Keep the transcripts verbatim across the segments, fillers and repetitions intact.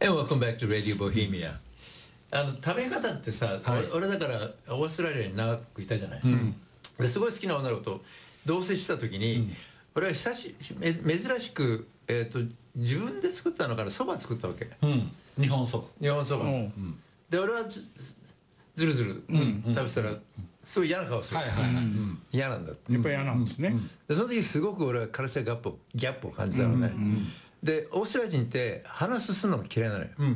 And welcome back to Radio Bohemia. あの食べ方ってさ、はい、俺だからオーストラリアに長くいたじゃない、うん、ですごい好きな女の子と同棲した時に、うん、俺は久し珍しく、えー、と自分で作ったのからそば作ったわけ、 うん、日本そば日本そば、うん、で俺は ず, ずるずる、うん、食べてたら、うん、すごい嫌な顔する、はいはいはい、うん、嫌なんだって、 やっぱり嫌なんですね、うん、でその時すごく俺はカルチャーギャップギャップを感じたのね、うんうん、でオーストラリア人って話すのも嫌いなのよ、うん、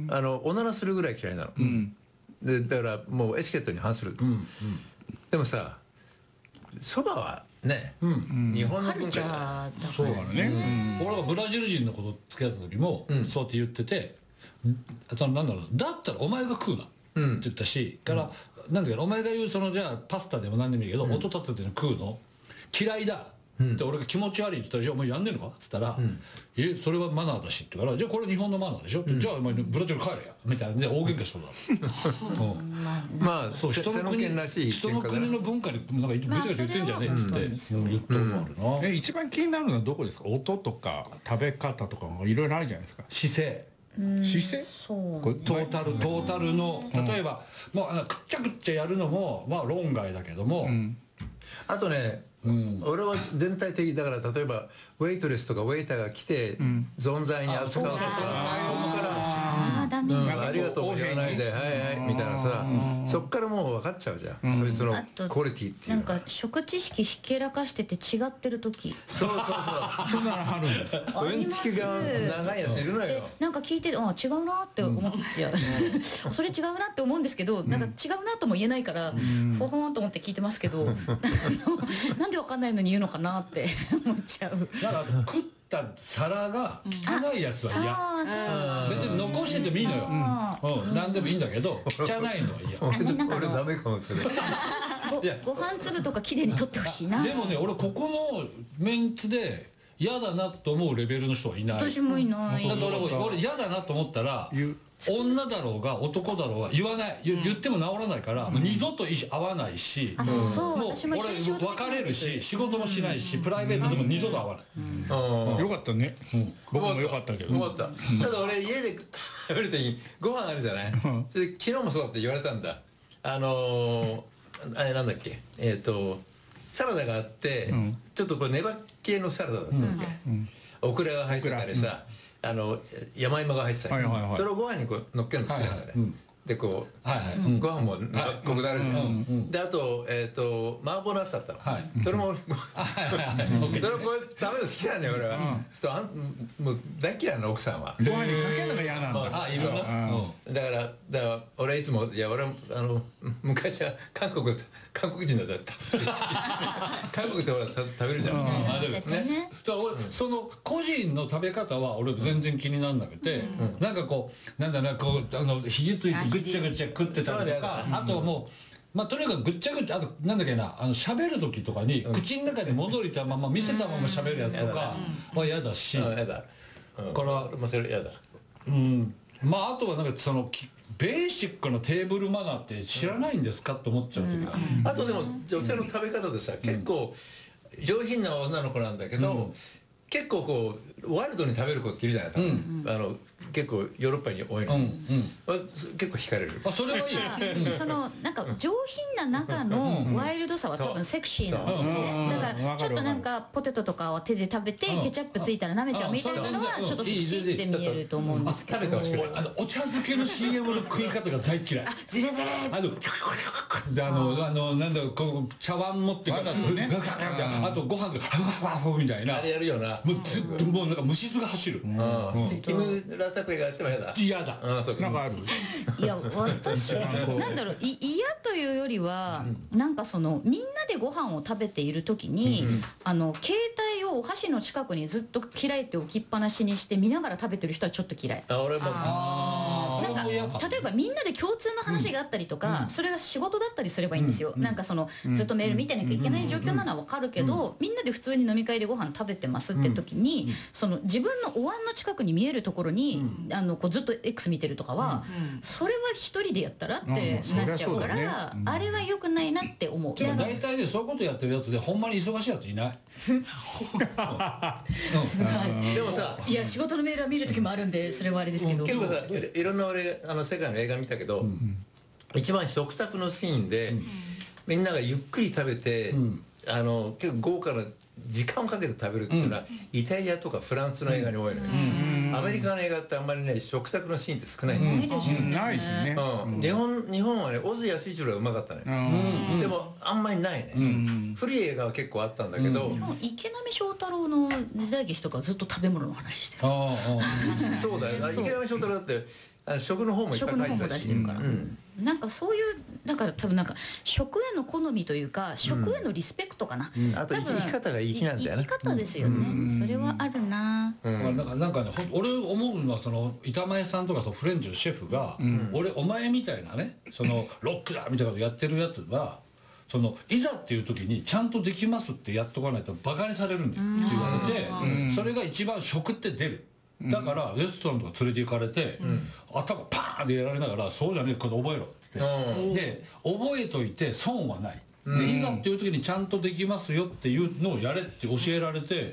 あのおならするぐらい嫌いなの、うん、でだからもうエチケットに反する、うんうん、でもさそばはね、うん、日本の文化だそうだね、うん、俺がブラジル人の子と付き合った時も、うん、そうって言ってて、あとなんだろう、だったらお前が食うな、うん、って言ったし、から、うん、なんだけどお前が言うそのじゃあパスタでも何でもいいけど、うん、音立てて食うの嫌いだで俺が気持ち悪いって言ったら、じゃあお前やんねえのかって言ったら、うん、えそれはマナーだしって言うから、じゃあこれ日本のマナーでしょ、うん、じゃあお前ブラジル帰れやみたいなで大喧嘩しとるだろ、うん、 まあそう人の国らしい人の国の文化でなんかめちゃめちゃ言ってんじゃねえっつって、うん、言ったのあるな、 うん、え一番気になるのはどこですか？音とか食べ方とかもいろいろあるじゃないですか。 姿勢姿勢そうこれトータルトータルの例えば、うん、もうあのくっちゃくっちゃやるのもまあ論外だけども、うん、 あとね、うん、俺は全体的だから、例えばウェイトレスとかウェイターが来て、うん、存在に扱うとか、そこからあ、うん、ありがとうも言わないではいはいみたいなさ、そっからもう分かっちゃうじゃん、うん、そいつのクオリティっていうなんか食知識ひけらかしてて違ってる時そうそうそうそんなのあるんだうんちきが長いやついるのよ。 なんか聞いてあ違うなって思っちゃう、うん、それ違うなって思うんですけど、なんか違うなとも言えないから、うん、ほほーんと思って聞いてますけどなんで分かんないのに言うのかなって思っちゃう。 だから食った皿が汚いやつは嫌、別に残しててもいいのよ、うんうん、何でもいいんだけど汚いのは嫌。 俺, ね、俺ダメかもしれないご, ご飯粒とかきれいに取ってほしいな。 でもね俺ここのメンツで嫌だなと思うレベルの人はいない。 私もいない。 だって 俺, 俺嫌だなと思ったら女だろうが男だろうが言わない、言っても治らないから、うん、もう二度と会わないし、うん、もう俺別れるし仕事もしないし、うん、プライベートでも二度と会わない、 うんうん、よかったね、うん、僕もよかったけど、 よかった。ただ俺家で食べる時にご飯あるじゃない、それで昨日もそうだって言われたんだ。あのー、あれなんだっけ、えっ、ー、とサラダがあって、うん、ちょっとこれ粘っ系のサラダだったわけ、うん、オクラが入ってたりさ、うん、あの山芋が入ってたり、はいはいはい、それをご飯にこう乗っけるの好きなんだね、はいはい、うん、でこう、はいはい、ご飯もこくなるじゃん、うんうん、であと、えー、と麻婆ナスだったの、はい、それもそれをこう食べるの好きなんだよ俺は、うん、ちょっとあんもう大嫌いな奥さんはご飯にかけるのが嫌なんだ。 あいろんな、うん、だからだから俺いつもいや俺あの昔は韓国韓国人だった韓国ってほら食べるじゃん、うん、あね、ね、その個人の食べ方は俺全然気にならなくて、うん、なんかこうなんだなこうあの肘ついてぐっちゃぐちゃ食ってたりとか、あともうまあとにかくぐっちゃぐちゃ、あとなんだっけな、あの喋る時とかに口の中に戻りたまま見せたまま喋るやつとかは嫌だし、 嫌だからまあそれ嫌だ。 うん、まああとはなんかそのベーシックなテーブルマナーって知らないんですかって思っちゃう時が、 うん、あとでも女性の食べ方でさ、結構上品な女の子なんだけど、うん、結構こうワイルドに食べる子っているじゃないですか、うん、あの結構ヨーロッパに多いの、うんうん、結構惹かれる。 あそれはいい、 うん、そのなんか上品な中のワイルドさは多分セクシーなんですね。だからちょっとなんかポテトとかを手で食べてケチャップついたら舐めちゃうみたいなのはちょっとセクシーって見えると思うんですけど、 食べてほしくない。 あのお茶漬けの シーエム の食い方が大嫌い。 あズレズレあのであのあのなんだこう茶碗持ってからね、あとご飯とかハワハワみたいなあれやるよな。 もうずっともうなんか虫唾走る。 木村拓哉がやっても嫌だ。 嫌だ。 なんかある。 いや私なんだろうい嫌というよりは、うん、なんかそのみんなでご飯を食べている時に、うん、あの携帯をお箸の近くにずっと開いて置きっぱなしにして見ながら食べてる人はちょっと嫌い。 あ俺もあなんか例えばみんなで共通の話があったりとか、うん、それが仕事だったりすればいいんですよ、うん、なんかそのずっとメール見てなきゃいけない状況なのは分かるけど、うん、みんなで普通に飲み会でご飯食べてますって時に、うん、その自分のお椀の近くに見えるところに、うん、あのこうずっと X 見てるとかは、うん、それは一人でやったらってなっちゃうから、うんねうん、あれは良くないなって思う。 でも大体ねそういうことやってるやつでほんまに忙しいやついない。 でもさいや仕事のメールは見る時もあるんでそれはあれですけど、 結構さいろんな俺あの世界の映画見たけど、一番食卓のシーンで、みんながゆっくり食べて、あの結構豪華な時間をかけて食べるっていうのは、イタリアとかフランスの映画に多いのよ、アメリカの映画ってあんまりね食卓のシーンって少ないのよ、 ないですよね。 ないですね。 うん日本日本はね小津安二郎がうまかったね、でもあんまりないね、古い映画は結構あったんだけど、 池波正太郎の時代劇とかはずっと食べ物の話してる。 ああそうだよ、池上正太郎だってあの食の方もいっぱい食の本も書いてたし、 出してるから、 うんなんかそういうだから多分なんか食への好みというか食へのリスペクトかな、 あと多分生き方が粋なんだよね生き方ですよね、それはあるな。 だからなんかなんかねほん俺思うのはその板前さんとかそのフレンチのシェフが、俺お前みたいなねそのロックだみたいなことやってるやつはそのいざっていう時にちゃんとできますってやっとかないとバカにされるんだよって言われて、それが一番食って出る。だからレストランとか連れて行かれて、頭パーンでやられながら「そうじゃねえこれ覚えろ」って言って、で覚えといて損はない、でいざっていう時にちゃんとできますよっていうのをやれって教えられて、